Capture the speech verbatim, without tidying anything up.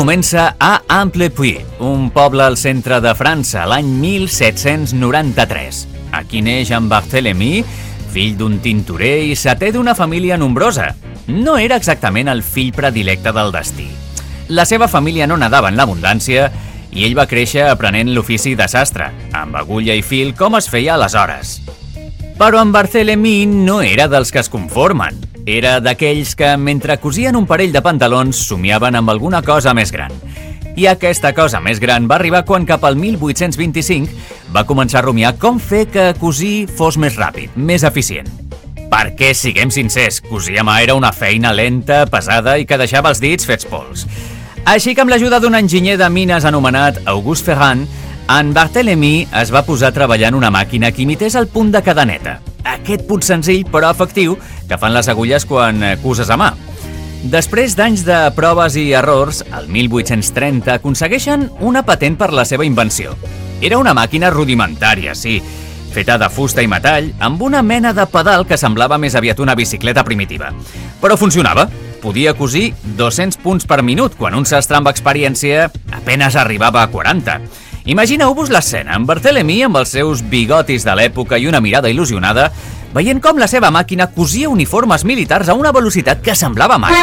comença a Ample-Puy, un poble al centre de França, l'any mil set-cents noranta-tres. Aquí neix en Barthélemy, fill d'un tintorer i setè d'una família nombrosa. No era exactament el fill predilecte del destí. La seva família no nedava en l'abundància i ell va créixer aprenent l'ofici de sastre, amb agulla i fil com es feia aleshores. Però en Barthélemy no era dels que es conformen. Era d'aquells que, mentre cosien un parell de pantalons, somiaven amb alguna cosa més gran. I aquesta cosa més gran va arribar quan cap al mil vuit-cents vint-i-cinc va començar a rumiar com fer que cosir fos més ràpid, més eficient. Perquè, siguem sincers, cosir a mà era una feina lenta, pesada i que deixava els dits fets pols. Així que amb l'ajuda d'un enginyer de mines anomenat Auguste Ferrand, en Barthélemy es va posar a treballar en una màquina que imités el punt de cadeneta. Aquest punt senzill però efectiu que fan les agulles quan coses a mà. Després d'anys de proves i errors, el mil vuit-cents trenta aconsegueixen una patent per la seva invenció. Era una màquina rudimentària, sí, feta de fusta i metall, amb una mena de pedal que semblava més aviat una bicicleta primitiva. Però funcionava. Podia cosir dos-cents punts per minut, quan un sastre amb experiència apenas arribava a quaranta. Imagineu-vos l'escena, en Barthélemy amb els seus bigotis de l'època i una mirada il·lusionada, veient com la seva màquina cosia uniformes militars a una velocitat que semblava màgica.